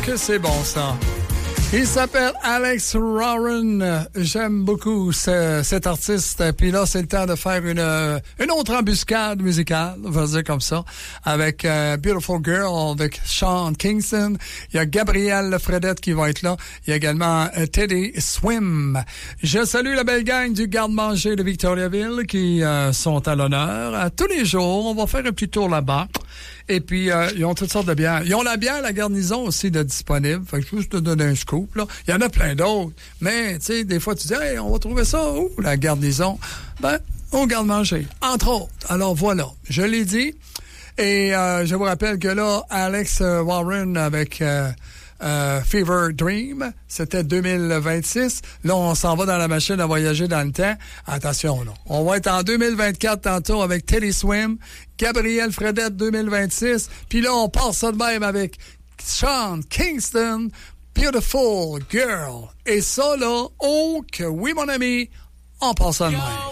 Que c'est bon, ça. Il s'appelle Alex Warren. J'aime beaucoup cet artiste. Puis là, c'est le temps de faire une autre embuscade musicale, on va dire comme ça, avec Beautiful Girl, avec Sean Kingston. Il y a Gabrielle Fredette qui va être là. Il y a également Teddy Swim. Je salue la belle gang du garde-manger de Victoriaville qui sont à l'honneur. Tous les jours, on va faire un petit tour là-bas. Et puis, ils ont toutes sortes de bières. Ils ont la bière, la garnison aussi de disponible. Fait que juste te donner un scoop, là. Il y en a plein d'autres. Mais, tu sais, des fois, tu dis, hey, on va trouver ça où, la garnison? Ben, au garde-manger. Entre autres. Alors, voilà. Je l'ai dit. Et, je vous rappelle que là, Alex Warren avec, Fever Dream, c'était 2026. Là, on s'en va dans la machine à voyager dans le temps. Attention, là. On va être en 2024 tantôt avec Teddy Swim, Gabrielle Fredette 2026. Puis là, on part ça de même avec Sean Kingston, Beautiful Girl. Et ça, là, oh que oui, mon ami, on part ça de même.